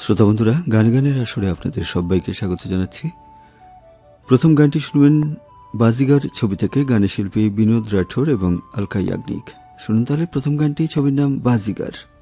শ্রোতা বন্ধুরা, গানে গানের আসরে আপনাদের সবাইকে স্বাগত জানাচ্ছি। প্রথম গানটি শুনবেন বাজিগার ছবি থেকে, গানের শিল্পী বিনোদ রাঠোর এবং আলকা ইয়াগনিক। শুনুন তাহলে প্রথম গানটি, ছবির নাম বাজিগার।